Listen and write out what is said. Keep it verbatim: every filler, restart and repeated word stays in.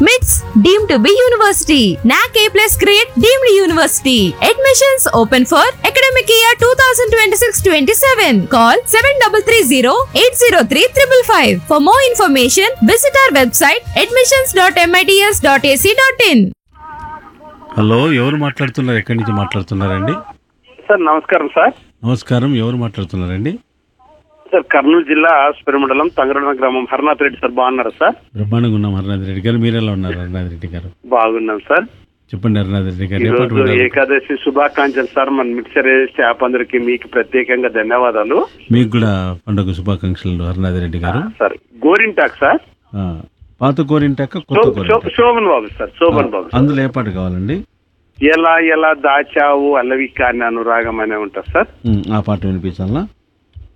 మిట్స్ deemed to be university. నాక్ ఏ plus grade deemed university. Admissions open for academic year two thousand twenty six twenty seven. Call seven double three zero eight zero three triple five. For more information visit our website admissions dot MITS dot AC dot in. Hello, ఎవరు మాట్లాడుతున్నారు? ఎక్కడి నుంచి మాట్లాడుతున్నారండి? Sir నమస్కారం sir. నమస్కారం, ఎవరు మాట్లాడుతున్నారండి? Sir Kurnool జిల్లా ఆస్పరి మండలం తంగరణ గ్రామం హరినాథ్ రెడ్డి సార్. బాగున్నారా సార్? బ్రహ్మాండంగా ఉన్నాం హరినాథ్ రెడ్డి గారు. మీరు ఎలా ఉన్నారు హరినాథ్ రెడ్డి గారు? బాగున్నాం సార్. చెప్పండి హరినాథ్ రెడ్డి గారు. ఈరోజు ఏకాదశి శుభాకాంక్షలు సార్. మన మిక్సర్ స్టాఫ్ అందరికి మీకు ప్రత్యేకంగా ధన్యవాదాలు. మీకు కూడా పండుగ శుభాకాంక్షలు హరినాథ్ రెడ్డి గారు. Sir గోరింటాక్ sir. పాత గోరింటాక కొత్త గోరింటాక. శోభన్ బాబు సార్. శోభన్ బాబు. అందులో ఏ పాట కావాలండి? ఎలా ఎలా దాచావు అలవిక అని అనురాగం అనే ఉంటుంది సార్. ఆ పాట వినిపించాలా?